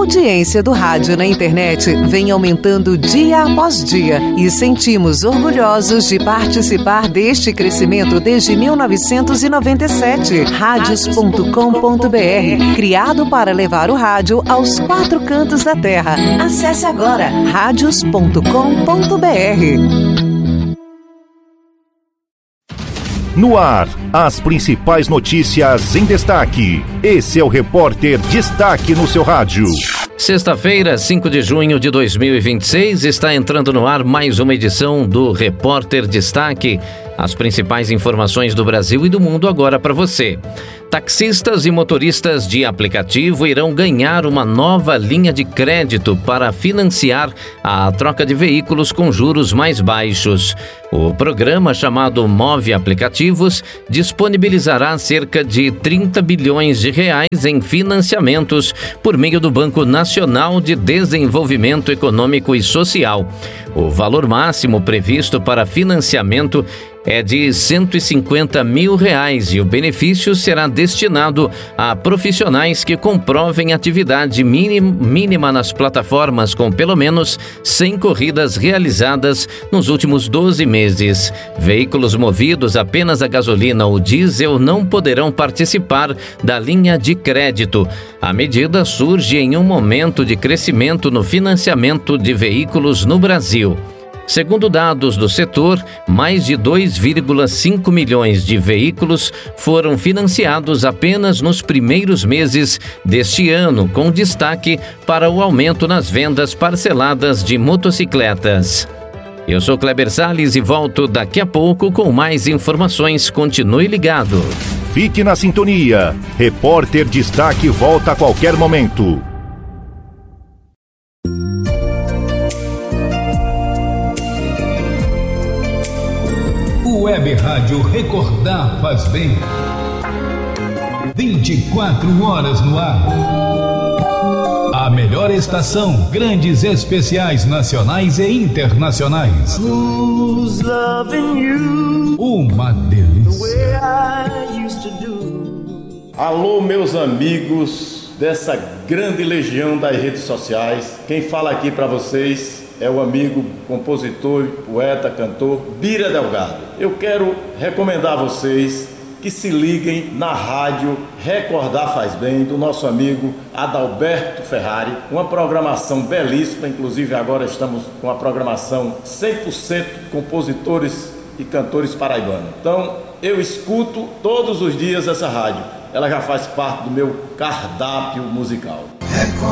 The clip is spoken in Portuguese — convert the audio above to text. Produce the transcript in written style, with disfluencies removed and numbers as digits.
audiência do rádio na internet vem aumentando dia após dia e sentimos orgulhosos de participar deste crescimento desde 1997. Radios.com.br, criado para levar o rádio aos 4 cantos da terra. Acesse agora radios.com.br. No ar, as principais notícias em destaque. Esse é o Repórter Destaque no seu rádio. Sexta-feira, 5 de junho de 2026, está entrando no ar mais uma edição do Repórter Destaque. As principais informações do Brasil e do mundo agora para você. Taxistas e motoristas de aplicativo irão ganhar uma nova linha de crédito para financiar a troca de veículos com juros mais baixos. O programa, chamado Move Aplicativos, disponibilizará cerca de 30 bilhões de reais em financiamentos por meio do Banco Nacional de Desenvolvimento Econômico e Social. O valor máximo previsto para financiamento é de R$150 mil e o benefício será destinado a profissionais que comprovem atividade mínima nas plataformas com pelo menos 100 corridas realizadas nos últimos 12 meses. Veículos movidos apenas a gasolina ou diesel não poderão participar da linha de crédito. A medida surge em um momento de crescimento no financiamento de veículos no Brasil. Segundo dados do setor, mais de 2,5 milhões de veículos foram financiados apenas nos primeiros meses deste ano, com destaque para o aumento nas vendas parceladas de motocicletas. Eu sou Kleber Salles e volto daqui a pouco com mais informações. Continue ligado. Fique na sintonia. Repórter Destaque volta a qualquer momento. Web Rádio Recordar faz bem. 24 horas no ar. A melhor estação, grandes especiais nacionais e internacionais. Who's loving you? Uma delícia. Alô, meus amigos dessa grande legião das redes sociais. Quem fala aqui para vocês é o amigo, compositor, poeta, cantor Bira Delgado. Eu quero recomendar a vocês que se liguem na rádio Recordar Faz Bem, do nosso amigo Adalberto Ferrari. Uma programação belíssima, inclusive agora estamos com a programação 100% compositores e cantores paraibanos. Então, eu escuto todos os dias essa rádio. Ela já faz parte do meu cardápio musical.